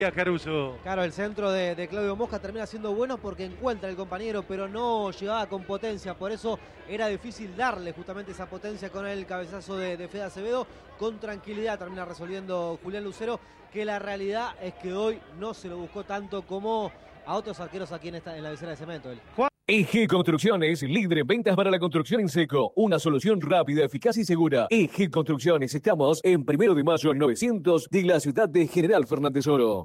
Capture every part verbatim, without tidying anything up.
Caruso. Claro, el centro de, de Claudio Mosca termina siendo bueno porque encuentra el compañero, pero no llegaba con potencia, por eso era difícil darle justamente esa potencia con el cabezazo de, de Fede Acevedo. Con tranquilidad termina resolviendo Julián Lucero, que la realidad es que hoy no se lo buscó tanto como a otros arqueros aquí en, esta, en la visera de cemento. Él. E G Construcciones, líder en ventas para la construcción en seco. Una solución rápida, eficaz y segura. E G Construcciones, estamos en Primero de Mayo novecientos de la ciudad de General Fernández Oro.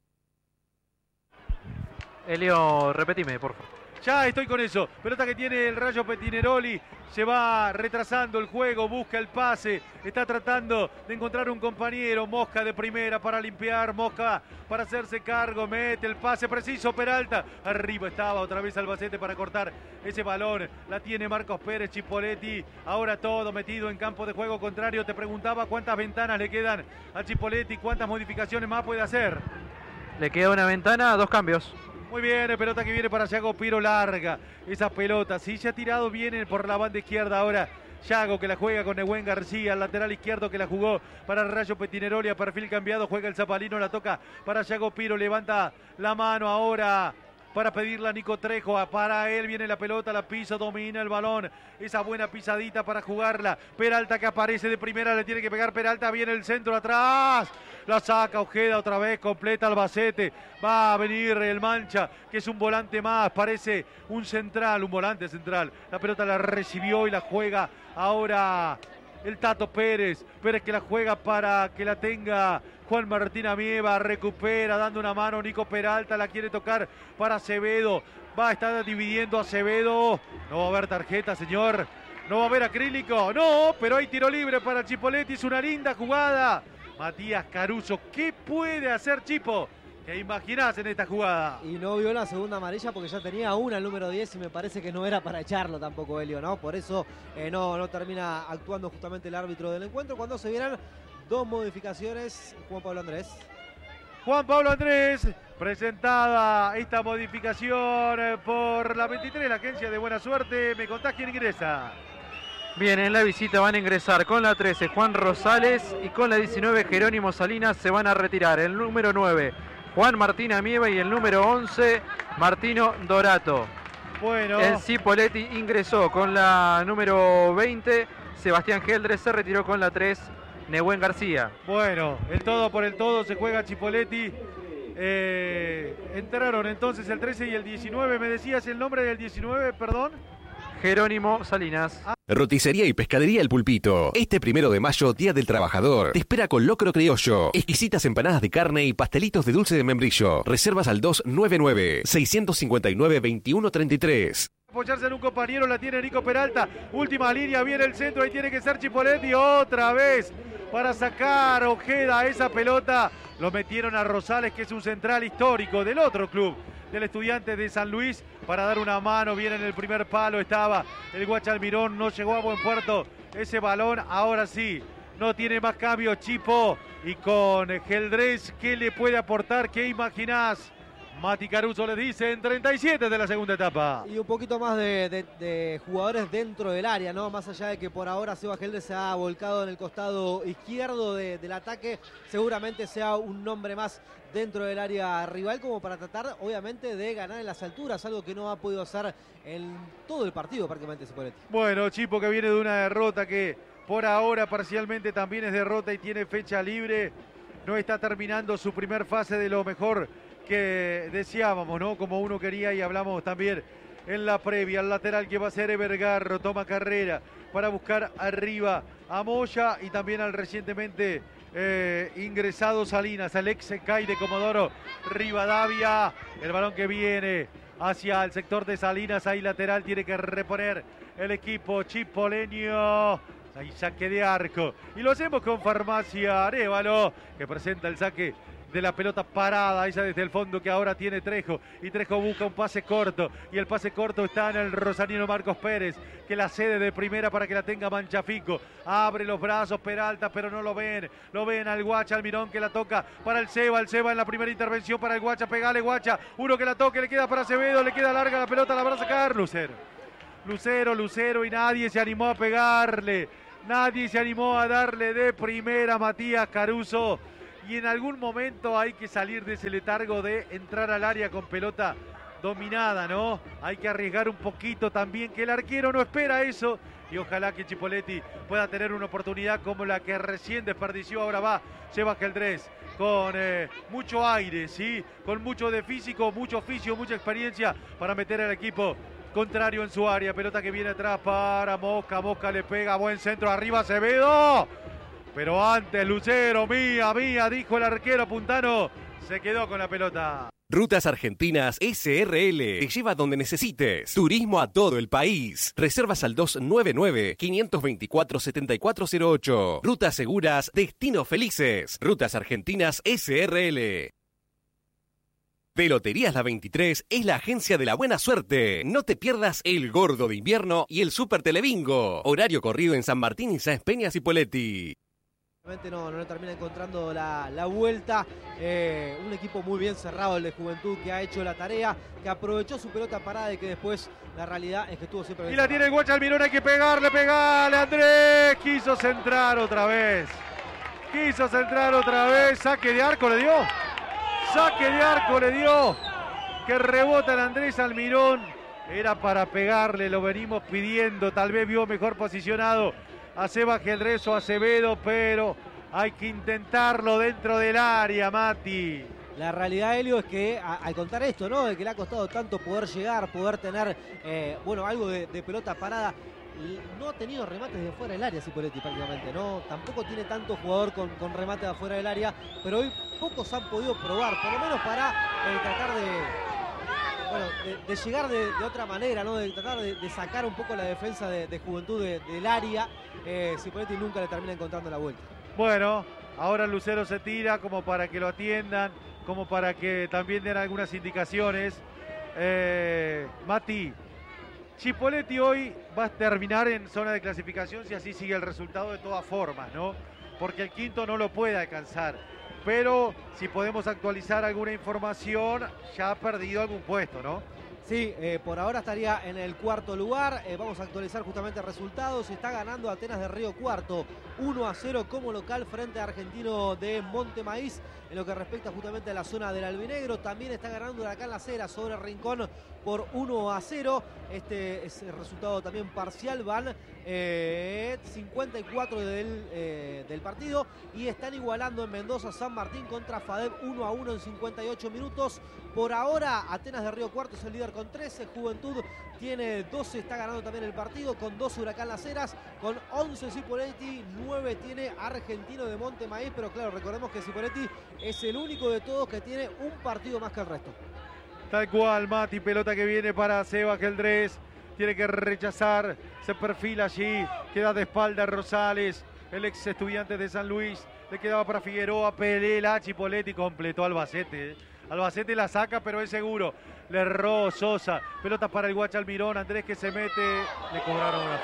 Elio, repetime, por favor. Ya estoy con eso. Pelota que tiene el Rayo Petineroli. Se va retrasando el juego, busca el pase. Está tratando de encontrar un compañero. Mosca de primera para limpiar. Mosca para hacerse cargo. Mete el pase preciso. Peralta. Arriba estaba otra vez Albacete para cortar ese balón. La tiene Marcos Pérez. Chipoletti. Ahora todo metido en campo de juego contrario. Te preguntaba cuántas ventanas le quedan a Chipoletti. Cuántas modificaciones más puede hacer. Le queda una ventana, dos cambios. Muy bien, pelota que viene para Yago Piro, larga esa pelota. Sí, se ha tirado bien por la banda izquierda ahora. Yago que la juega con Nehuen García, el lateral izquierdo que la jugó para Rayo Petineroli, a perfil cambiado, juega el Zapalino, la toca para Yago Piro, levanta la mano ahora para pedirla a Nico Trejo, para él viene la pelota, la pisa, domina el balón, esa buena pisadita para jugarla. Peralta que aparece de primera, le tiene que pegar Peralta, viene el centro atrás, la saca Ojeda otra vez, completa Albacete, va a venir el Mancha, que es un volante más, parece un central, un volante central, la pelota la recibió y la juega ahora el Tato Pérez, Pérez que la juega para que la tenga Juan Martín Amieva, recupera dando una mano Nico Peralta, la quiere tocar para Acevedo, va a estar dividiendo Acevedo, no va a haber tarjeta, señor, no va a haber acrílico, no, pero hay tiro libre para Chipoletti, es una linda jugada. Matías Caruso, ¿qué puede hacer Chipo? ¿Qué imaginás en esta jugada? Y no vio la segunda amarilla porque ya tenía una el número diez y me parece que no era para echarlo tampoco, Elio, ¿no? Por eso eh, no, no termina actuando justamente el árbitro del encuentro. Cuando se vieran dos modificaciones, Juan Pablo Andrés. Juan Pablo Andrés, presentada esta modificación por la veintitrés, la agencia de Buena Suerte. ¿Me contás quién ingresa? Bien, en la visita van a ingresar con la trece Juan Rosales y con la diecinueve Jerónimo Salinas se van a retirar. El número nueve Juan Martín Amieva y el número once Martino Dorato. Bueno. El Cipoletti ingresó con la número veinte, Sebastián Geldres se retiró con la tres, Nehuen García. Bueno, el todo por el todo se juega Chipoletti. Eh, entraron entonces el trece y el diecinueve. ¿Me decías el nombre del diecinueve, perdón? Jerónimo Salinas. Ah. Roticería y Pescadería El Pulpito. Este primero de mayo, Día del Trabajador, te espera con locro criollo, exquisitas empanadas de carne y pastelitos de dulce de membrillo. Reservas al dos nueve nueve, seis cinco nueve, dos uno tres tres. Apoyarse en un compañero, la tiene Nico Peralta. Última línea, viene el centro, ahí tiene que ser Chipoletti otra vez para sacar Ojeda esa pelota. Lo metieron a Rosales, que es un central histórico del otro club, del Estudiante de San Luis, para dar una mano. Viene en el primer palo, estaba el Guacha Almirón, no llegó a buen puerto ese balón. Ahora sí, no tiene más cambio Chipo, y con Geldres, ¿qué le puede aportar? ¿Qué imaginás? Mati Caruso le dice en treinta y siete de la segunda etapa. Y un poquito más de, de, de jugadores dentro del área, ¿no? Más allá de que por ahora Seba Geldres se ha volcado en el costado izquierdo de, del ataque, seguramente sea un nombre más dentro del área rival, como para tratar, obviamente, de ganar en las alturas, algo que no ha podido hacer en todo el partido prácticamente Cipoletti. Bueno, Chipo que viene de una derrota que por ahora parcialmente también es derrota y tiene fecha libre, no está terminando su primer fase de lo mejor que deseábamos, ¿no? Como uno quería, y hablamos también en la previa. El lateral que va a ser Evergarro, toma carrera para buscar arriba a Moya y también al recientemente eh, ingresado Salinas, al ex C A I de Comodoro Rivadavia. El balón que viene hacia el sector de Salinas, ahí lateral, tiene que reponer el equipo chipoleño. Ahí saque de arco. Y lo hacemos con Farmacia Arévalo, que presenta el saque de la pelota parada, esa desde el fondo que ahora tiene Trejo, y Trejo busca un pase corto, y el pase corto está en el rosarino Marcos Pérez, que la cede de primera para que la tenga Manchafico, abre los brazos Peralta, pero no lo ven, lo ven al Guacha Almirón, que la toca para el Seba, el Seba en la primera intervención para el Guacha, pegale Guacha, uno que la toque, le queda para Acevedo, le queda larga la pelota, la va a sacar Lucero, Lucero, Lucero, y nadie se animó a pegarle, nadie se animó a darle de primera a Matías Caruso. y en algún momento hay que salir de ese letargo de entrar al área con pelota dominada, ¿no? Hay que arriesgar un poquito también, que el arquero no espera eso, y ojalá que Chipoletti pueda tener una oportunidad como la que recién desperdició. Ahora va Seba Geldrés con eh, mucho aire, ¿sí? Con mucho de físico, mucho oficio, mucha experiencia para meter al equipo contrario en su área. Pelota que viene atrás para Mosca, Mosca le pega, buen centro, arriba Acevedo, pero antes Lucero, mía, mía, dijo el arquero puntano, se quedó con la pelota. Rutas Argentinas S R L te lleva donde necesites. Turismo a todo el país. Reservas al dos nueve nueve, cinco dos cuatro, siete cuatro cero ocho. Rutas seguras, destinos felices. Rutas Argentinas S R L. Peloterías La veintitrés es la agencia de la buena suerte. No te pierdas el Gordo de Invierno y el Super Telebingo. Horario corrido en San Martín y Sáenz Peñas y Poletti. No, no le termina encontrando la, la vuelta. Eh, un equipo muy bien cerrado, el de Juventud, que ha hecho la tarea, que aprovechó su pelota parada y que después la realidad es que estuvo siempre bien. Y la tiene el Guacha Almirón, hay que pegarle, pegarle. Andrés quiso centrar otra vez. Quiso centrar otra vez. Saque de arco le dio. Saque de arco le dio. Que rebota el Andrés Almirón. Era para pegarle, lo venimos pidiendo. Tal vez vio mejor posicionado a Seba Geldrés o Acevedo, pero hay que intentarlo dentro del área, Mati. La realidad, Helio, es que a, al contar esto, ¿no? De que le ha costado tanto poder llegar, poder tener, eh, bueno, algo de, de pelota parada, no ha tenido remates de fuera del área Cipoletti prácticamente, ¿no? Tampoco tiene tanto jugador con, con remate de afuera del área, pero hoy pocos han podido probar, por lo menos para eh, tratar de... Bueno, de, de llegar de, de otra manera, ¿no? De tratar de, de sacar un poco la defensa de, de Juventud de, del área. Eh, Cipoletti nunca le termina encontrando la vuelta. Bueno, ahora Lucero se tira como para que lo atiendan, como para que también den algunas indicaciones. Eh, Mati, Chipoletti hoy va a terminar en zona de clasificación si así sigue el resultado de todas formas, ¿no? Porque el quinto no lo puede alcanzar. Pero si podemos actualizar alguna información, ya ha perdido algún puesto, ¿no? Sí, eh, por ahora estaría en el cuarto lugar. Eh, vamos a actualizar justamente resultados. Está ganando Atenas de Río Cuarto uno a cero como local frente a Argentino de Montemaíz. En lo que respecta justamente a la zona del albinegro, también está ganando Huracán La Cera sobre Rincón por uno a cero. Este es el resultado también parcial. Van eh, cincuenta y cuatro del, eh, del partido y están igualando en Mendoza San Martín contra FADEP uno a uno en cincuenta y ocho minutos. Por ahora Atenas de Río Cuarto es el líder con trece, Juventud tiene doce, está ganando también el partido con doce Huracán Las Heras, con once Cipoletti, nueve tiene Argentino de Montemaíz, pero claro, recordemos que Cipoletti es el único de todos que tiene un partido más que el resto. Tal cual, Mati, pelota que viene para Seba Geldrés, tiene que rechazar, se perfila allí, queda de espalda Rosales, el ex estudiante de San Luis, le quedaba para Figueroa, Pelela, Chipoletti completó Albacete, ¿eh? Albacete la saca, pero es seguro. Le erró Sosa. Pelota para el Guacha Almirón. Andrés que se mete. Le cobraron una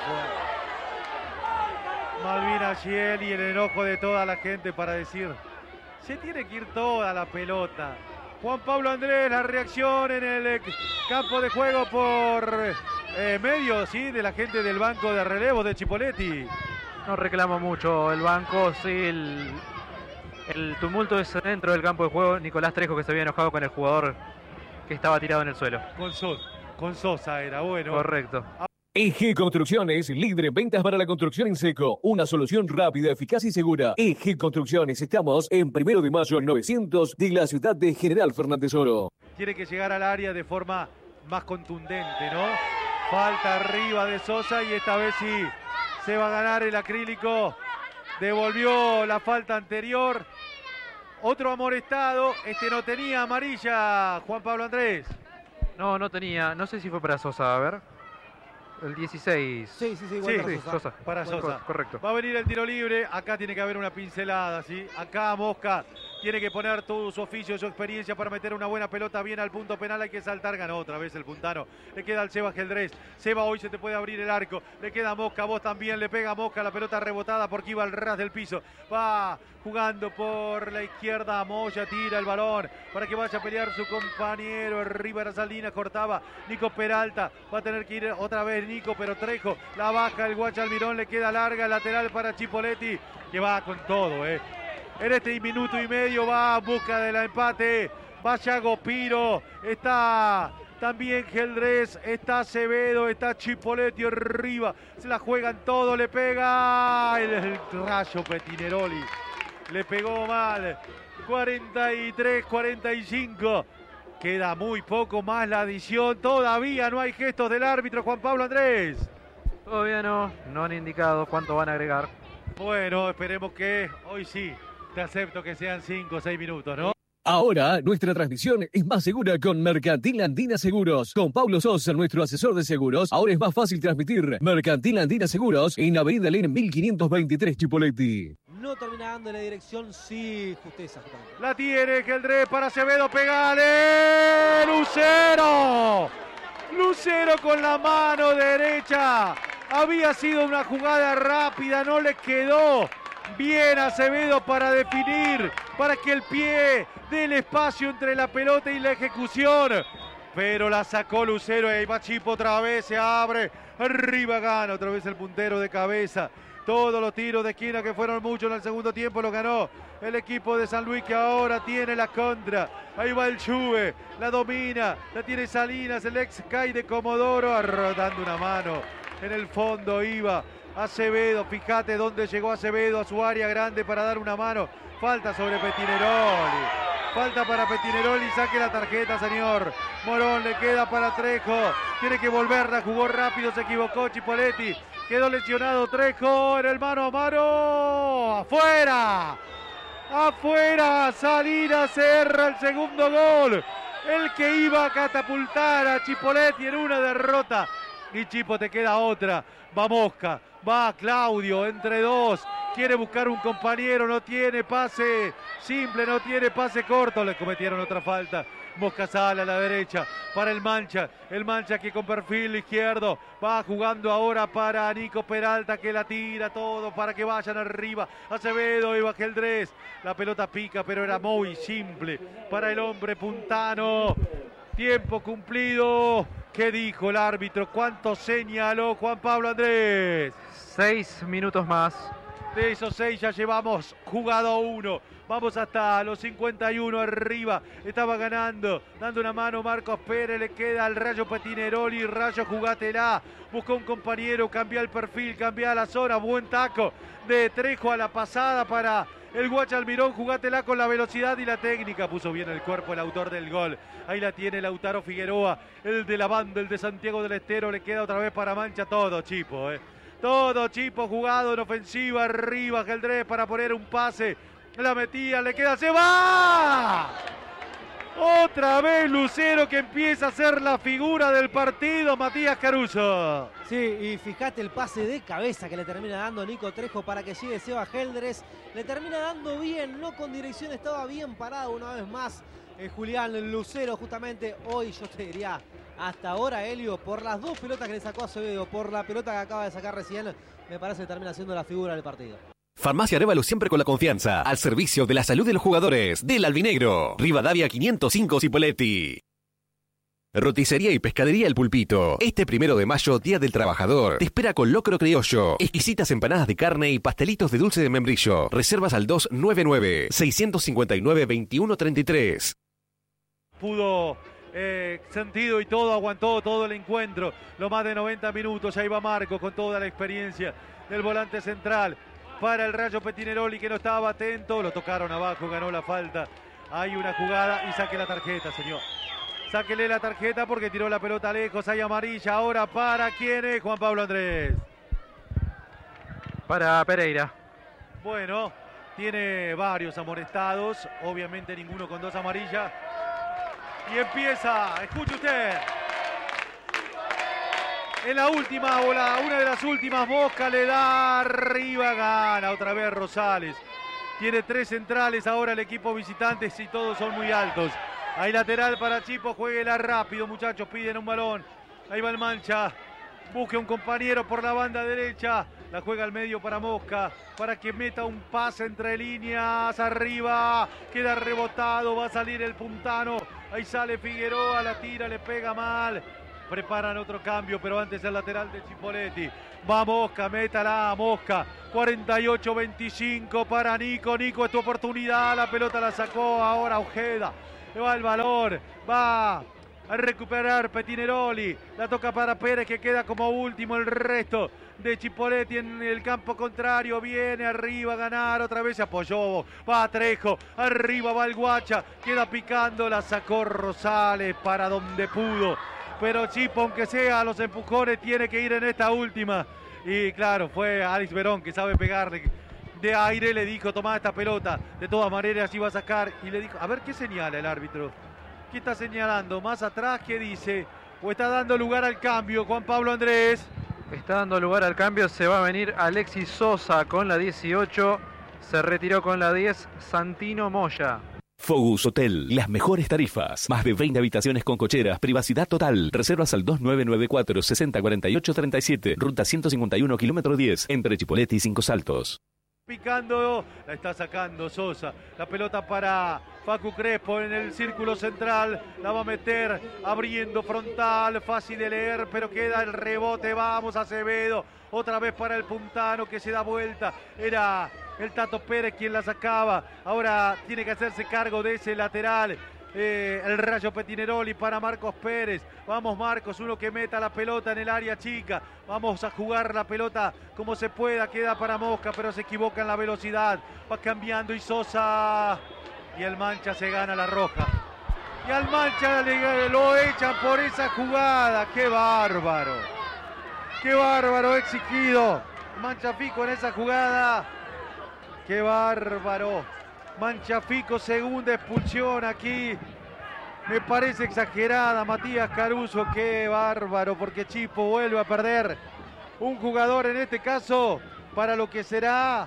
fuera. Malvina Giel y el enojo de toda la gente para decir: se tiene que ir toda la pelota. Juan Pablo Andrés, la reacción en el campo de juego por eh, medio, ¿sí? De la gente del banco de relevo de Chipoletti. No reclama mucho el banco, sí, el... El tumulto es dentro del campo de juego. Nicolás Trejo, que se había enojado con el jugador que estaba tirado en el suelo. Con Sosa, con Sosa era, bueno. Correcto. E G Construcciones, líder en ventas para la construcción en seco. Una solución rápida, eficaz y segura. E G Construcciones, estamos en Primero de Mayo novecientos de la ciudad de General Fernández Oro. Tiene que llegar al área de forma más contundente, ¿no? Falta arriba de Sosa y esta vez sí se va a ganar el acrílico. Devolvió la falta anterior. Otro amonestado. Este no tenía amarilla, Juan Pablo Andrés. No, no tenía. No sé si fue para Sosa, a ver. El dieciséis. Sí, sí, sí, igual Sí, para sí, Sosa. Sosa. Para Bueno, Sosa. Correcto. Va a venir el tiro libre. Acá tiene que haber una pincelada, ¿sí? Acá Mosca tiene que poner todo su oficio, su experiencia para meter una buena pelota bien al punto penal. Hay que saltar. Ganó otra vez el puntano. Le queda al Seba Geldrés. Seba, hoy se te puede abrir el arco. Le queda a Mosca. Vos también le pega a Mosca. La pelota rebotada porque iba al ras del piso. Va jugando por la izquierda. Moya tira el balón para que vaya a pelear su compañero. Rivera Salinas cortaba. Nico Peralta. Va a tener que ir otra vez Nico, pero Trejo la baja el Guacha Almirón. Le queda larga el lateral para Chipoletti, que va con todo, eh. en este minuto y medio va en busca del empate. Va Yago Piro, está también Geldrés, está Acevedo, está Chipoletti arriba. Se la juegan todo, le pega el, el Rayo Petineroli. Le pegó mal. cuarenta y tres cuarenta y cinco. Queda muy poco más la adición. Todavía no hay gestos del árbitro, Juan Pablo Andrés. Todavía no, no han indicado cuánto van a agregar. Bueno, esperemos que hoy sí. Te acepto que sean cinco o seis minutos, ¿no? Ahora, nuestra transmisión es más segura con Mercantil Andina Seguros. Con Pablo Sosa, nuestro asesor de seguros, ahora es más fácil transmitir. Mercantil Andina Seguros en Avenida Len mil quinientos veintitrés, Chipoleti. No termina dando la dirección, sí, justeza. La tiene Geldrés para Acevedo, pegale. Lucero. Lucero con la mano derecha. Había sido una jugada rápida, no le quedó bien Acevedo para definir, para que el pie dé el espacio entre la pelota y la ejecución. Pero la sacó Lucero, ahí va Chipo otra vez, se abre, arriba gana otra vez el puntero de cabeza. Todos los tiros de esquina que fueron muchos en el segundo tiempo lo ganó el equipo de San Luis, que ahora tiene la contra. Ahí va el Chuve, la domina, la tiene Salinas, el ex Kai de Comodoro, dando una mano. En el fondo iba Acevedo, fíjate dónde llegó Acevedo a su área grande para dar una mano. Falta sobre Petineroli. Falta para Petineroli, saque la tarjeta, señor. Morón le queda para Trejo. Tiene que volverla, jugó rápido, se equivocó Chipoletti. Quedó lesionado Trejo en el mano a mano. ¡Afuera! ¡Afuera! Salinas cerra el segundo gol. El que iba a catapultar a Chipoletti en una derrota. Y Chipo, te queda otra. Va Mosca, va Claudio, entre dos. Quiere buscar un compañero, no tiene pase simple, no tiene pase corto. Le cometieron otra falta. Mosca sale a la derecha para el Mancha. El Mancha que con perfil izquierdo va jugando ahora para Nico Peralta, que la tira todo para que vayan arriba. Acevedo y Geldrés. La pelota pica, pero era muy simple para el hombre puntano. Tiempo cumplido. ¿Qué dijo el árbitro? ¿Cuánto señaló Juan Pablo Andrés? Seis minutos más. De esos seis ya llevamos jugado uno. Vamos hasta los cincuenta y uno arriba. Estaba ganando, dando una mano Marcos Pérez. Le queda al Rayo Petineroli. Rayo, jugátela. Buscó un compañero, cambia el perfil, cambia la zona. Buen taco de Trejo a la pasada para el Guacha Almirón. Jugátela con la velocidad y la técnica. Puso bien el cuerpo el autor del gol. Ahí la tiene Lautaro Figueroa, el de la banda, el de Santiago del Estero. Le queda otra vez para Mancha. Todo Chipo, eh. Todo Chipo jugado en ofensiva. Arriba Geldrés para poner un pase. La metía, le queda, se va. Otra vez Lucero, que empieza a ser la figura del partido, Matías Caruso. Sí, y fíjate el pase de cabeza que le termina dando Nico Trejo para que llegue Seba Geldrés. Le termina dando bien, no con dirección, estaba bien parado una vez más. Eh, Julián Lucero, justamente hoy, yo te diría, hasta ahora, Helio, por las dos pelotas que le sacó a Acevedo, por la pelota que acaba de sacar recién, me parece que termina siendo la figura del partido. Farmacia Arévalo, siempre con la confianza, al servicio de la salud de los jugadores, del albinegro. Rivadavia quinientos cinco, Cipolletti. Roticería y pescadería El Pulpito. Este primero de mayo, Día del Trabajador, te espera con locro criollo, exquisitas empanadas de carne y pastelitos de dulce de membrillo. Reservas al dos nueve nueve, seis cinco nueve, dos uno tres tres. Pudo eh, sentido y todo, aguantó todo el encuentro. Lo más de noventa minutos, ahí va Marco con toda la experiencia del volante central. Para el Rayo Petineroli, que no estaba atento, lo tocaron abajo, ganó la falta. Hay una jugada y saque la tarjeta, señor. Sáquele la tarjeta porque tiró la pelota lejos. Hay amarilla ahora para quién es, Juan Pablo Andrés. Para Pereira. Bueno, tiene varios amonestados, obviamente ninguno con dos amarillas. Y empieza, escuche usted. En la última bola, una de las últimas, Mosca le da arriba, gana otra vez Rosales. Tiene tres centrales ahora el equipo visitante y todos son muy altos. Hay lateral para Chipo, jueguela rápido, muchachos, piden un balón. Ahí va el Mancha, busque un compañero por la banda derecha. La juega al medio para Mosca, para que meta un pase entre líneas, arriba. Queda rebotado, va a salir el puntano. Ahí sale Figueroa, la tira, le pega mal. Preparan otro cambio, pero antes el lateral de Chipoletti. Va Mosca, métala, Mosca. cuarenta y ocho veinticinco para Nico. Nico, es tu oportunidad. La pelota la sacó ahora Ojeda. Le va el valor. Va a recuperar Petineroli. La toca para Pérez, que queda como último. El resto de Chipoletti en el campo contrario. Viene arriba a ganar. Otra vez se apoyó. Va Trejo. Arriba va el Guacha. Queda picando. La sacó Rosales para donde pudo. Pero Chipo, aunque sea a los empujones, tiene que ir en esta última. Y claro, fue Alex Verón, que sabe pegarle de aire, le dijo, toma esta pelota. De todas maneras iba a sacar y le dijo, a ver, ¿qué señala el árbitro? ¿Qué está señalando? Más atrás, ¿qué dice? ¿O está dando lugar al cambio, Juan Pablo Andrés? Está dando lugar al cambio, se va a venir Alexis Sosa con la dieciocho. Se retiró con la diez, Santino Moya. Focus Hotel, las mejores tarifas, más de veinte habitaciones con cocheras, privacidad total. Reservas al dos nueve nueve cuatro, seis cero cuatro ocho tres siete, ruta ciento cincuenta y uno, kilómetro diez, entre Chipoleti y Cinco Saltos. Picando, la está sacando Sosa, la pelota para Facu Crespo en el círculo central, la va a meter abriendo frontal, fácil de leer, pero queda el rebote, vamos Acevedo, otra vez para el puntano que se da vuelta, era el Tato Pérez quien la sacaba, ahora tiene que hacerse cargo de ese lateral. Eh, el Rayo Petineroli para Marcos Pérez. Vamos Marcos, uno que meta la pelota en el área chica. Vamos a jugar la pelota como se pueda. Queda para Mosca, pero se equivoca en la velocidad. Va cambiando y Sosa. Y el Mancha se gana la roja. Y al Mancha le, lo echan por esa jugada. ¡Qué bárbaro! ¡Qué bárbaro exigido! Manchafico en esa jugada. ¡Qué bárbaro! Manchafico, segunda expulsión aquí. Me parece exagerada, Matías Caruso. Qué bárbaro, porque Chipo vuelve a perder un jugador, en este caso, para lo que será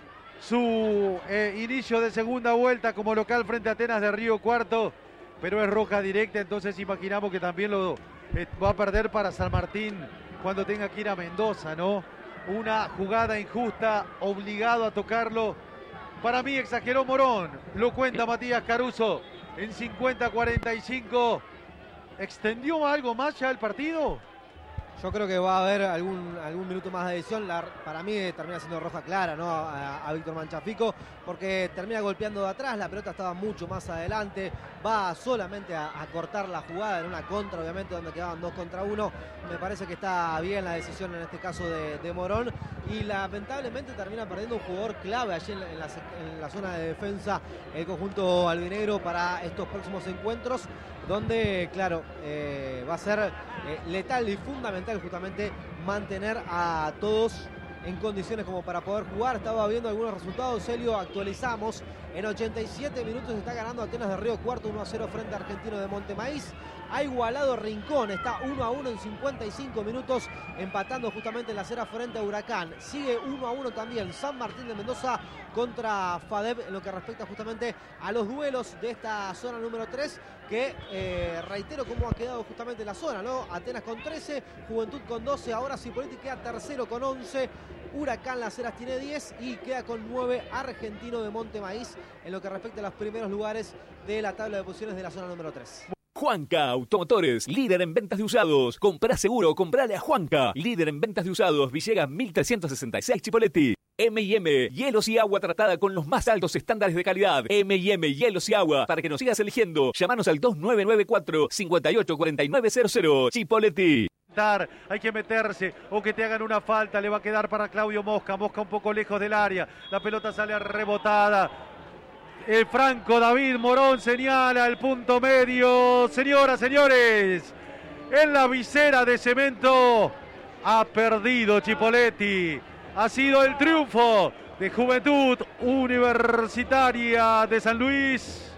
su eh, inicio de segunda vuelta como local frente a Atenas de Río Cuarto. Pero es roja directa, entonces imaginamos que también lo eh, va a perder para San Martín cuando tenga que ir a Mendoza, ¿no? Una jugada injusta, obligado a tocarlo. Para mí exageró Morón, lo cuenta Matías Caruso en cincuenta cuarenta y cinco. ¿Extendió algo más ya el partido? Yo creo que va a haber algún, algún minuto más de edición. La, para mí termina siendo roja clara, ¿no? A, a Víctor Manchafico, porque termina golpeando de atrás, la pelota estaba mucho más adelante, va solamente a, a cortar la jugada en una contra, obviamente, donde quedaban dos contra uno. Me parece que está bien la decisión en este caso de, de Morón, y lamentablemente termina perdiendo un jugador clave allí en la, en la, en la zona de defensa el conjunto albinegro para estos próximos encuentros, donde, claro, eh, va a ser eh, letal y fundamental justamente mantener a todos en condiciones como para poder jugar. Estaba viendo algunos resultados, Celio, actualizamos. En ochenta y siete minutos está ganando Atenas de Río Cuarto uno a cero frente a Argentino de Montemaíz. Ha igualado Rincón, está uno a uno en cincuenta y cinco minutos, empatando justamente en la acera frente a Huracán. Sigue uno a uno también San Martín de Mendoza contra FADEB en lo que respecta justamente a los duelos de esta zona número tres, que eh, reitero cómo ha quedado justamente la zona, ¿no? Atenas con trece, Juventud con doce, ahora Cipoliti queda tercero con once, Huracán Las Heras tiene diez y queda con nueve Argentino de Montemaíz en lo que respecta a los primeros lugares de la tabla de posiciones de la zona número tres. Juanca Automotores, líder en ventas de usados. Comprá seguro, comprale a Juanca. Líder en ventas de usados, Villegas mil trescientos sesenta y seis Chipoleti. eme y eme, hielos y agua tratada con los más altos estándares de calidad. eme y eme, hielos y agua. Para que nos sigas eligiendo, llamanos al dos nueve nueve cuatro, cinco ocho cuatro nueve cero cero. Chipoleti. Hay que meterse o que te hagan una falta. Le va a quedar para Claudio Mosca. Mosca un poco lejos del área. La pelota sale rebotada. El Franco David Morón señala el punto medio. Señoras, señores, en la visera de cemento ha perdido Chipoleti. Ha sido el triunfo de Juventud Universitaria de San Luis.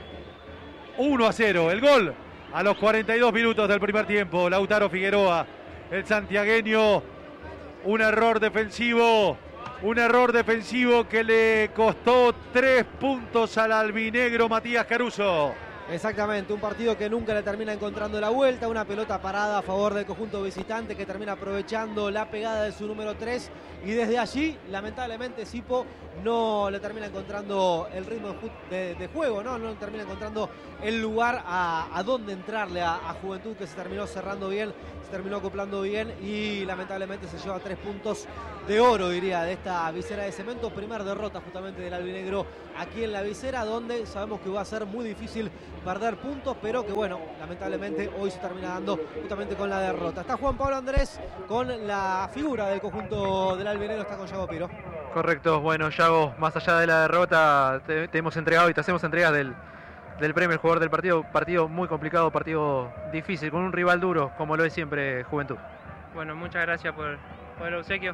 uno a cero. El gol a los cuarenta y dos minutos del primer tiempo. Lautaro Figueroa, el santiagueño. Un error defensivo. Un error defensivo que le costó tres puntos al albinegro Matías Caruso. Exactamente, un partido que nunca le termina encontrando la vuelta, una pelota parada a favor del conjunto visitante que termina aprovechando la pegada de su número tres y desde allí, lamentablemente, Sipo no le termina encontrando el ritmo de, de juego, ¿no? No le termina encontrando el lugar a, a dónde entrarle a, a Juventud, que se terminó cerrando bien, se terminó acoplando bien y lamentablemente se lleva tres puntos de oro, diría, de esta visera de cemento. Primer derrota justamente del albinegro aquí en la visera, donde sabemos que va a ser muy difícil perder puntos, pero que bueno, lamentablemente hoy se termina dando justamente con la derrota. Está Juan Pablo Andrés con la figura del conjunto del albinegro, está con Yago Piro. Correcto, bueno, Yago, más allá de la derrota, te, te hemos entregado y te hacemos entregas del, del premio al jugador del partido. Partido muy complicado, partido difícil, con un rival duro, como lo es siempre Juventud. Bueno, muchas gracias por, por el obsequio.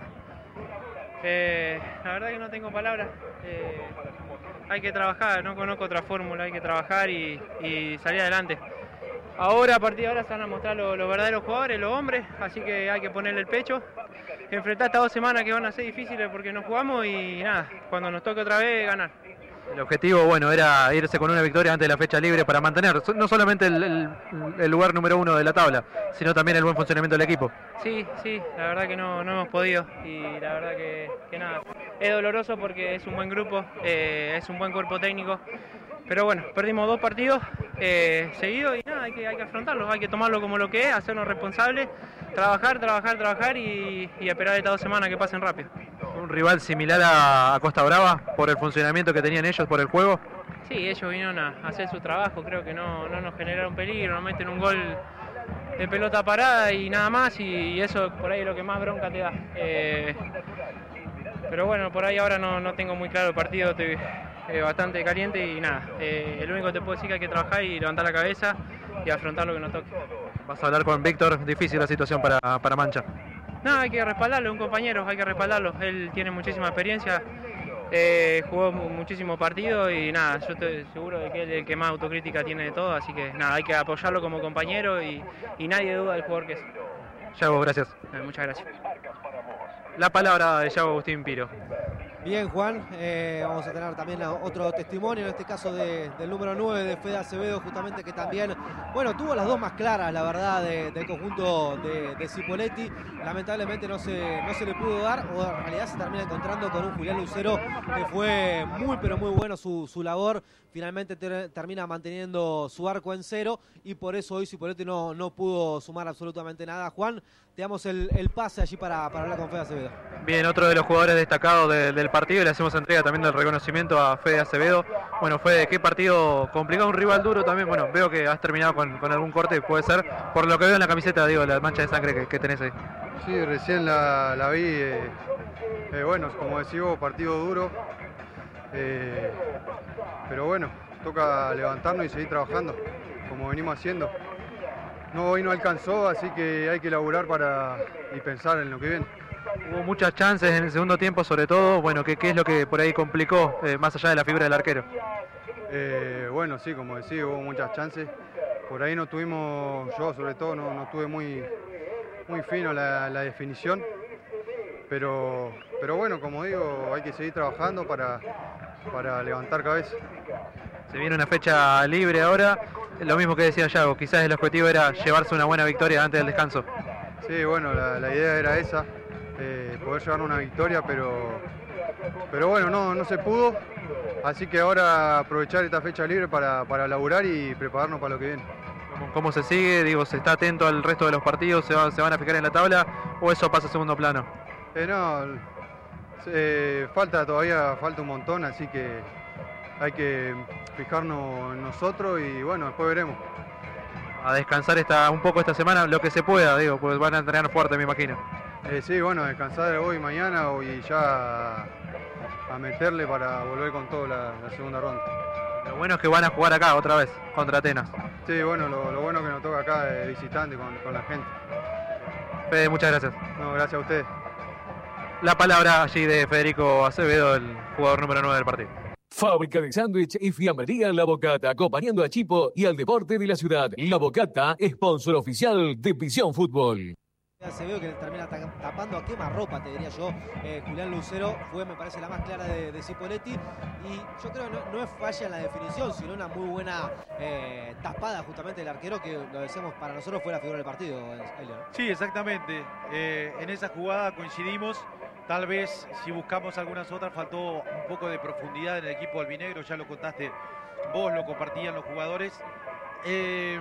Eh, la verdad que no tengo palabras. Eh, hay que trabajar, no conozco otra fórmula, hay que trabajar y, y salir adelante. Ahora, a partir de ahora, se van a mostrar los, los verdaderos jugadores, los hombres, así que hay que ponerle el pecho. Enfrentar estas dos semanas que van a ser difíciles porque no jugamos y nada, cuando nos toque otra vez, ganar. El objetivo, bueno, era irse con una victoria antes de la fecha libre para mantener no solamente el, el, el lugar número uno de la tabla, sino también el buen funcionamiento del equipo. Sí, sí, la verdad que no, no hemos podido y la verdad que, que nada, es doloroso porque es un buen grupo, eh, es un buen cuerpo técnico, pero bueno, perdimos dos partidos eh, seguidos y nada, hay que, hay que afrontarlos, hay que tomarlo como lo que es, hacernos responsables, trabajar, trabajar, trabajar y, y esperar estas dos semanas que pasen rápido. ¿Un rival similar a, a Costa Brava por el funcionamiento que tenían ellos, por el juego? Sí, ellos vinieron a hacer su trabajo, creo que no, no nos generaron peligro, nos meten un gol de pelota parada y nada más y, y eso por ahí es lo que más bronca te da. Eh, pero bueno, por ahí ahora no, no tengo muy claro el partido, estoy eh, bastante caliente y nada, eh, lo único que te puedo decir es que hay que trabajar y levantar la cabeza y afrontar lo que nos toque. Vas a hablar con Víctor, difícil la situación para, para Mancha. No, hay que respaldarlo, un compañero, hay que respaldarlo, él tiene muchísima experiencia, eh, jugó muchísimos partidos y nada, yo estoy seguro de que él es el que más autocrítica tiene de todo, así que nada, hay que apoyarlo como compañero y, y nadie duda del jugador que es. Yago, gracias. Eh, muchas gracias. La palabra de Yago Agustín Piro. Bien, Juan, eh, vamos a tener también otro testimonio, en este caso de, del número nueve de Fede Acevedo, justamente que también, bueno, tuvo las dos más claras, la verdad, de, del conjunto de, de Cipoletti. Lamentablemente no se, no se le pudo dar, o en realidad se termina encontrando con un Julián Lucero que fue muy, pero muy bueno su, su labor. Finalmente ter, termina manteniendo su arco en cero y por eso hoy Cipoletti no, no pudo sumar absolutamente nada. Juan, te damos el, el pase allí para, para hablar con Fede Acevedo. Bien, otro de los jugadores destacados de, del partido, y le hacemos entrega también del reconocimiento a Fede Acevedo. Bueno, Fede, qué partido complicado, un rival duro también. Bueno, veo que has terminado con, con algún corte, puede ser, por lo que veo en la camiseta, digo, la mancha de sangre que, que tenés ahí. Sí, recién la, la vi, eh, eh, bueno, como decís vos, partido duro, eh, pero bueno, toca levantarnos y seguir trabajando, como venimos haciendo. No, hoy no alcanzó, así que hay que laburar para y pensar en lo que viene. Hubo muchas chances en el segundo tiempo, sobre todo, bueno, ¿qué, qué es lo que por ahí complicó, eh, más allá de la figura del arquero? Eh, bueno, sí, como decía, hubo muchas chances. Por ahí no tuvimos, yo sobre todo, no, no tuve muy, muy fino la, la definición. Pero, pero bueno, como digo, hay que seguir trabajando para, para levantar cabeza. Se viene una fecha libre ahora, lo mismo que decía Yago, quizás el objetivo era llevarse una buena victoria antes del descanso. Sí, bueno, la, la idea era esa, eh, poder llevar una victoria, pero, pero bueno, no, no se pudo, así que ahora aprovechar esta fecha libre para, para laburar y prepararnos para lo que viene. ¿Cómo, cómo se sigue? Digo, ¿se está atento al resto de los partidos? ¿Se, va, se van a fijar en la tabla o eso pasa a segundo plano? Eh, no, eh, falta todavía, falta un montón, así que hay que fijarnos en nosotros y bueno, después veremos. A descansar esta, un poco esta semana, lo que se pueda, digo, pues van a entrenar fuerte, me imagino. Eh, sí, bueno, descansar hoy, mañana y ya a, a meterle para volver con todo la, la segunda ronda. Lo bueno es que van a jugar acá otra vez, contra Atenas. Sí, bueno, lo, lo bueno que nos toca acá de visitante con, con la gente. Fede, muchas gracias. No, gracias a ustedes. La palabra allí de Federico Acevedo, el jugador número nueve del partido. Fábrica de sándwich y fiambrería La Bocata, acompañando a Chipo y al deporte de la ciudad. La Bocata, sponsor oficial de Visión Fútbol. Se ve que termina tapando a quemarropa, te diría yo. Eh, Julián Lucero fue, me parece, la más clara de, de Cipoletti. Y yo creo que no, no es falla en la definición, sino una muy buena eh, tapada justamente del arquero, que lo decíamos, para nosotros fue la figura del partido, Elio, ¿no? Sí, exactamente. Eh, en esa jugada coincidimos. Tal vez, si buscamos algunas otras, faltó un poco de profundidad en el equipo albinegro. Ya lo contaste vos, lo compartían los jugadores. Eh,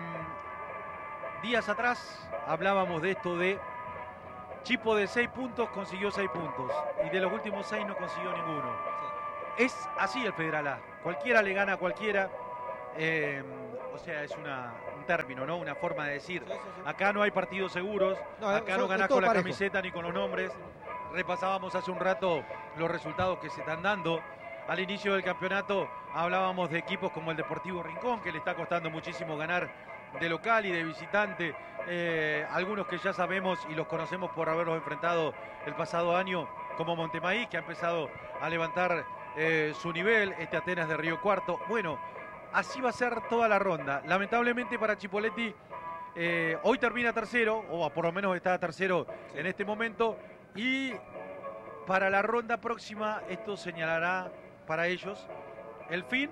días atrás hablábamos de esto de Chipo de seis puntos consiguió seis puntos y de los últimos seis no consiguió ninguno. Sí. Es así el Federal A. Cualquiera le gana a cualquiera. Eh, o sea, es una, un término, ¿no? Una forma de decir. Sí, sí, sí. Acá no hay partidos seguros. No, acá no ganás con la parejo. Camiseta ni con los nombres. Repasábamos hace un rato los resultados que se están dando. Al inicio del campeonato hablábamos de equipos como el Deportivo Rincón, que le está costando muchísimo ganar de local y de visitante, eh, algunos que ya sabemos y los conocemos por haberlos enfrentado el pasado año, como Montemaíz, que ha empezado a levantar eh, su nivel, este Atenas de Río Cuarto. Bueno, así va a ser toda la ronda. Lamentablemente para Chipoletti, eh, hoy termina tercero, o por lo menos está tercero sí. en este momento, y para la ronda próxima esto señalará para ellos el fin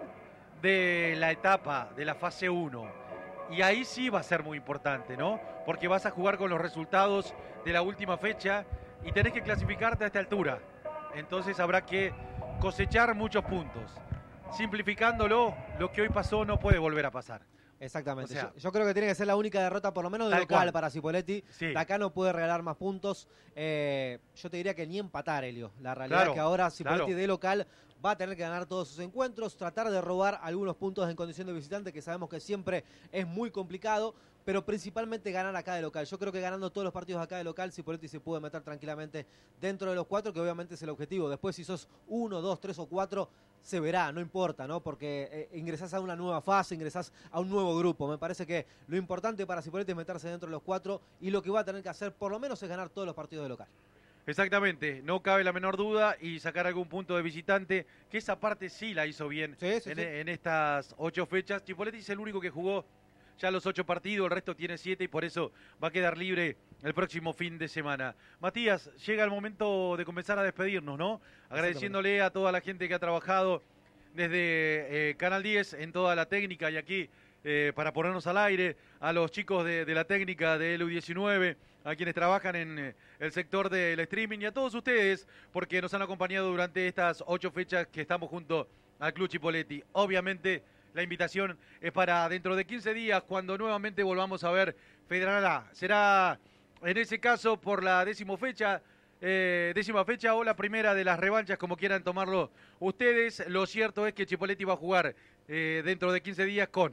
de la etapa de la fase uno. Y ahí sí va a ser muy importante, ¿no? Porque vas a jugar con los resultados de la última fecha y tenés que clasificarte a esta altura. Entonces habrá que cosechar muchos puntos. Simplificándolo, lo que hoy pasó no puede volver a pasar. Exactamente. O sea, yo, yo creo que tiene que ser la única derrota, por lo menos de local, cual. para Cipoletti. Sí. De acá no puede regalar más puntos. Eh, yo te diría que ni empatar, Helio. La realidad claro, es que ahora Cipoletti claro. de local va a tener que ganar todos sus encuentros, tratar de robar algunos puntos en condición de visitante, que sabemos que siempre es muy complicado, pero principalmente ganar acá de local. Yo creo que ganando todos los partidos acá de local, Cipoletti se puede meter tranquilamente dentro de los cuatro, que obviamente es el objetivo. Después, si sos uno, dos, tres o cuatro, se verá, no importa, ¿no? Porque eh, ingresás a una nueva fase, ingresás a un nuevo grupo. Me parece que lo importante para Cipoletti es meterse dentro de los cuatro y lo que va a tener que hacer, por lo menos, es ganar todos los partidos de local. Exactamente, no cabe la menor duda y sacar algún punto de visitante, que esa parte sí la hizo bien sí, sí, en, sí. en estas ocho fechas. Chipoletti es el único que jugó ya los ocho partidos, el resto tiene siete y por eso va a quedar libre el próximo fin de semana. Matías, llega el momento de comenzar a despedirnos, ¿no? Agradeciéndole a toda la gente que ha trabajado desde eh, Canal diez en toda la técnica y aquí eh, para ponernos al aire, a los chicos de, de la técnica de L U diecinueve, a quienes trabajan en eh, el sector del streaming y a todos ustedes porque nos han acompañado durante estas ocho fechas que estamos junto al Club Chipoletti. Obviamente la invitación es para dentro de quince días cuando nuevamente volvamos a ver Federal A. Será en ese caso por la décima fecha, eh, décima fecha o la primera de las revanchas, como quieran tomarlo ustedes. Lo cierto es que Chipoletti va a jugar eh, dentro de quince días con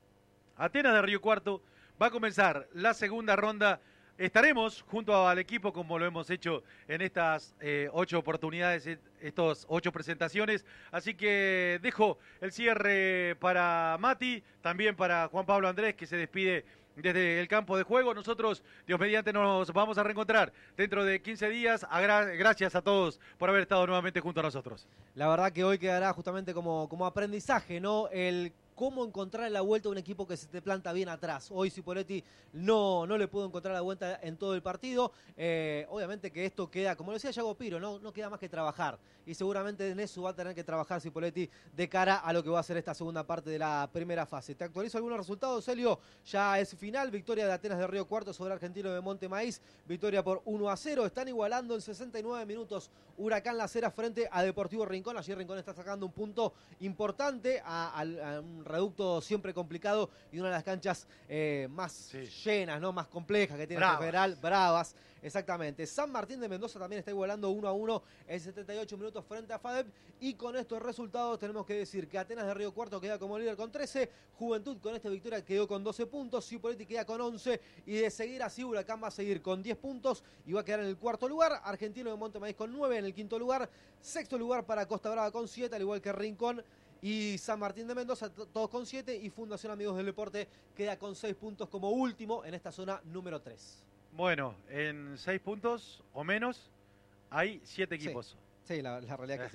Atenas de Río Cuarto. Va a comenzar la segunda ronda. Estaremos junto al equipo como lo hemos hecho en estas eh, ocho oportunidades, estas ocho presentaciones. Así que dejo el cierre para Mati, también para Juan Pablo Andrés, que se despide desde el campo de juego. Nosotros, Dios mediante, nos vamos a reencontrar dentro de quince días. Gracias a todos por haber estado nuevamente junto a nosotros. La verdad que hoy quedará justamente como, como aprendizaje, ¿no? El cómo encontrar la vuelta a un equipo que se te planta bien atrás. Hoy Cipoletti no, no le pudo encontrar la vuelta en todo el partido. Eh, obviamente que esto queda, como lo decía Yago Piro, ¿no? no queda más que trabajar. Y seguramente en eso va a tener que trabajar Cipoletti de cara a lo que va a ser esta segunda parte de la primera fase. Te actualizo algunos resultados, Celio. Ya es final, victoria de Atenas de Río Cuarto sobre Argentino de Montemaíz. Victoria por uno a cero. Están igualando en sesenta y nueve minutos Huracán Las Heras frente a Deportivo Rincón. Allí Rincón está sacando un punto importante a, a, a un reducto siempre complicado y una de las canchas eh, más sí. llenas, ¿no? Más complejas que tiene el Federal, bravas, exactamente. San Martín de Mendoza también está igualando uno a uno en setenta y ocho minutos frente a FADEP, y con estos resultados tenemos que decir que Atenas de Río Cuarto queda como líder con trece, Juventud con esta victoria quedó con doce puntos, Cipoletti queda con once, y de seguir así Huracán va a seguir con diez puntos y va a quedar en el cuarto lugar, Argentino de Montemaíz con nueve en el quinto lugar, sexto lugar para Costa Brava con siete, al igual que Rincón y San Martín de Mendoza, todos con siete, y Fundación Amigos del Deporte queda con seis puntos como último en esta zona número tres. Bueno, en seis puntos o menos hay siete equipos. Sí, sí la, la realidad es que sí.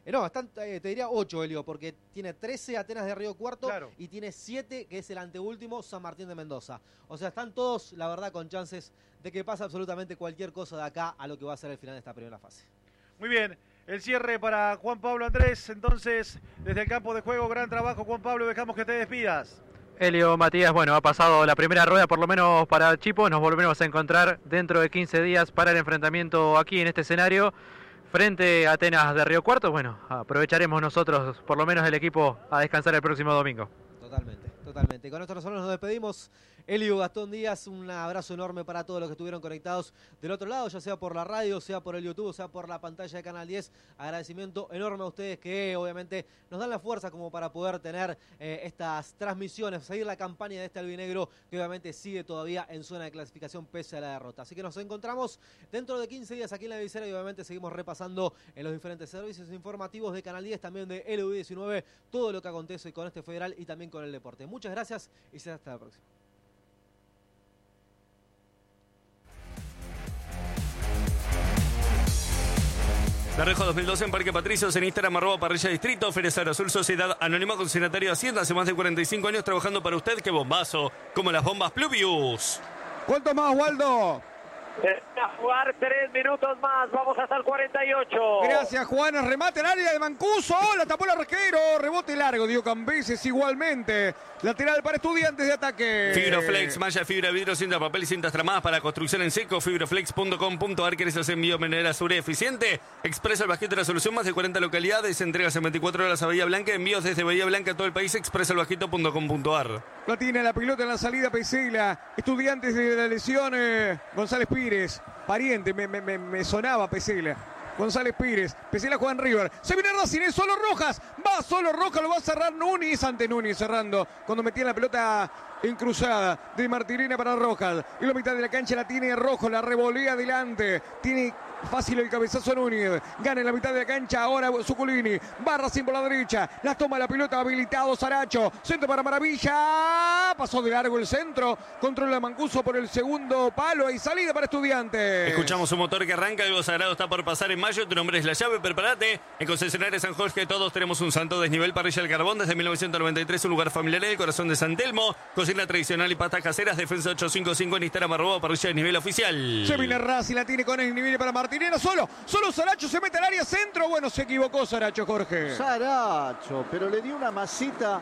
Eh, no, están, eh, te diría ocho, Elio, porque tiene trece Atenas de Río Cuarto Claro. y tiene siete, que es el anteúltimo, San Martín de Mendoza. O sea, están todos, la verdad, con chances de que pase absolutamente cualquier cosa de acá a lo que va a ser el final de esta primera fase. Muy bien, el cierre para Juan Pablo Andrés, entonces, desde el campo de juego, gran trabajo, Juan Pablo, dejamos que te despidas. Elio, Matías, bueno, ha pasado la primera rueda, por lo menos para Chipo. Nos volveremos a encontrar dentro de quince días para el enfrentamiento aquí en este escenario frente a Atenas de Río Cuarto. Bueno, aprovecharemos nosotros, por lo menos el equipo, a descansar el próximo domingo. Totalmente, totalmente. Con esto nosotros nos despedimos. Elio, Gastón Díaz, un abrazo enorme para todos los que estuvieron conectados del otro lado, ya sea por la radio, sea por el YouTube, sea por la pantalla de Canal diez. Agradecimiento enorme a ustedes que obviamente nos dan la fuerza como para poder tener eh, estas transmisiones, seguir la campaña de este albinegro que obviamente sigue todavía en zona de clasificación pese a la derrota. Así que nos encontramos dentro de quince días aquí en la visera y obviamente seguimos repasando en los diferentes servicios informativos de Canal diez, también de L U diecinueve, todo lo que acontece con este federal y también con el deporte. Muchas gracias y será hasta la próxima. Berrejo dos mil doce en Parque Patricios, en Instagram, arroba Parrilla Distrito, Ferezaro Azul, Sociedad Anónima Consignatario de Hacienda, hace más de cuarenta y cinco años trabajando para usted. ¡Qué bombazo! Como las bombas Pluvius. ¿Cuánto más, Waldo? A jugar tres minutos más, vamos hasta el cuarenta y ocho. Gracias, Juan. Remate al área de Mancuso. La tapó el arquero. Rebote largo, dio Cambeses igualmente. Lateral para Estudiantes de ataque. Fibroflex, malla, fibra, vidrio, cinta, papel y cintas tramadas para construcción en seco. Fibroflex punto com punto a r. ¿Querés hacer envío de manera segura y eficiente? Expresa el Bajito de la solución. Más de cuarenta localidades. Entregas en veinticuatro horas a Bahía Blanca. Envíos desde Bahía Blanca a todo el país. Expresa el Bajito punto com punto a r. La tiene la pelota en la salida Pesela. Estudiantes de la lesión. Eh, González Pires. Pariente, me, me, me sonaba Pesela. González Pires, Pesela Juan River. Se viene Racing, es solo Rojas. Va solo Rojas, lo va a cerrar Núñez. Ante Núñez cerrando. Cuando metía la pelota en cruzada de Martirena para Rojas. Y la mitad de la cancha la tiene Rojo, la revolea adelante. Tiene fácil el cabezazo Núñez. Gana en la mitad de la cancha ahora Zuculini. Va Racing por la derecha. La toma la pelota habilitado Saracho. Centro para Maravilla. Pasó de largo el centro. Controla Mancuso por el segundo palo. Y salida para Estudiantes. Escuchamos un motor que arranca. Algo sagrado está por pasar en mayo. Tu nombre es La Llave. Prepárate. En Concesionaria San Jorge todos tenemos un santo desnivel. Parrilla del Carbón desde mil novecientos noventa y tres. Un lugar familiar en el corazón de San Telmo. Cocina tradicional y pastas caseras. Defensa ocho cinco cinco en Instagram arroba Parrilla de nivel oficial. Se viene Racing, la tiene con el nivel para Martín. Solo, solo Saracho se mete al área centro. Bueno, se equivocó Saracho, Jorge. Saracho, pero le dio una masita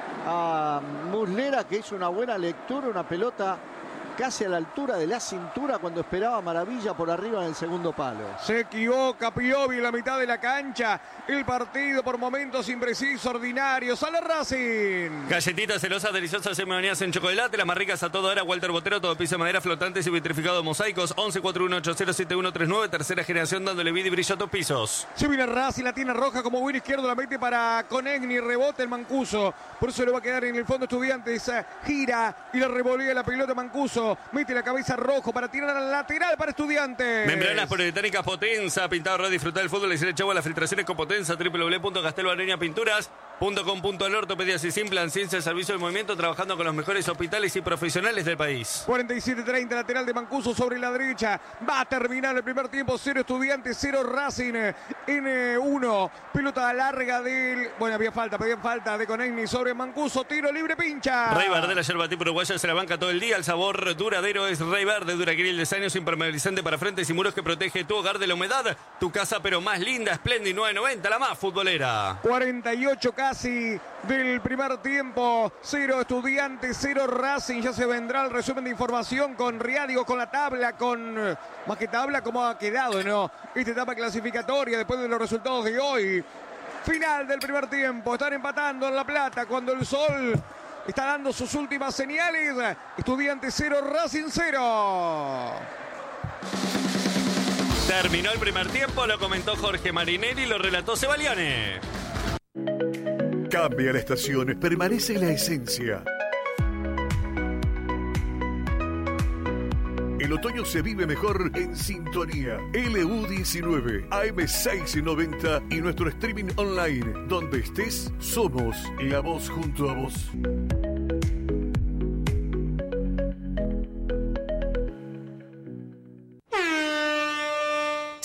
a Muslera que hizo una buena lectura, una pelota casi a la altura de la cintura cuando esperaba Maravilla por arriba en el segundo palo. Se equivoca Piovi en la mitad de la cancha. El partido por momentos impreciso, ordinario. Sale Racing. Galletitas celosas, deliciosas, semanias en chocolate. Las más ricas a toda hora. Walter Botero, todo piso de madera, flotantes y vitrificado de mosaicos. once cuatro uno ocho cero siete uno tres nueve. Tercera generación dándole vida y brillo a tus pisos. Se viene Racing, la tiene Roja como buen izquierdo. La mete para Conegni. Rebote el Mancuso. Por eso le va a quedar en el fondo Estudiantes. Gira y le revolea la pelota Mancuso. Mete la cabeza Rojo para tirar al lateral para Estudiantes. Membranas poliuretánicas Potenza. Pintado red, disfrutar del fútbol y se le echaba las filtraciones con Potenza. doble u doble u doble u punto castelvo areña pinturas punto com punto a r. Ortopedias y Simplan, ciencia de servicio de movimiento, trabajando con los mejores hospitales y profesionales del país. cuarenta y siete treinta, lateral de Mancuso sobre la derecha. Va a terminar el primer tiempo. Cero Estudiantes, cero Racing en uno. Pelota larga del... Bueno, había falta, pedían falta de Conegni sobre Mancuso. Tiro libre, pincha. Rey Verde, la yerba tipo uruguaya, se la banca todo el día. El sabor duradero es Rey Verde. Duracril de años, impermeabilizante para frentes y muros que protege tu hogar de la humedad. Tu casa, pero más linda, Splendid nueve noventa, la más futbolera. cuarenta y ocho casi del primer tiempo. Cero Estudiantes, cero Racing. Ya se vendrá el resumen de información con Riadio, con la tabla, con más que tabla, cómo ha quedado, ¿no? Esta etapa clasificatoria después de los resultados de hoy. Final del primer tiempo. Están empatando en La Plata cuando el sol está dando sus últimas señales. Estudiantes cero, Racing cero. Terminó el primer tiempo, lo comentó Jorge Marinelli y lo relató Sebalione. Cambia la estación, permanece la esencia. El otoño se vive mejor en sintonía. L U diecinueve, A M seiscientos noventa y nuestro streaming online. Donde estés, somos la voz junto a vos.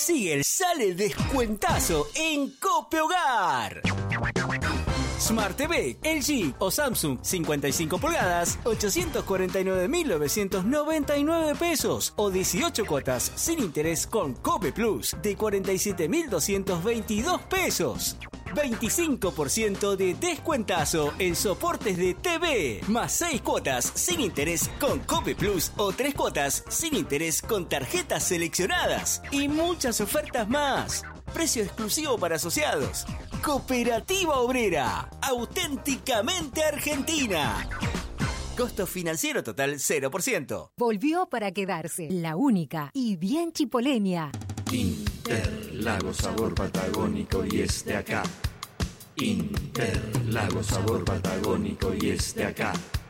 sigue el sale descuentazo en Cope Hogar. Smart T V, L G o Samsung cincuenta y cinco pulgadas, ochocientos cuarenta y nueve mil novecientos noventa y nueve pesos o dieciocho cuotas sin interés con Cope Plus de cuarenta y siete mil doscientos veintidós pesos. veinticinco por ciento de descuentazo en soportes de T V, más seis cuotas sin interés con Cope Plus o tres cuotas sin interés con tarjetas seleccionadas y muchas ofertas más. Precio exclusivo para asociados. Cooperativa Obrera, auténticamente argentina. Costo financiero total cero por ciento. Volvió para quedarse, la única y bien chipoleña. Interlagos sabor patagónico y es de acá. Interlagos sabor patagónico y es de acá.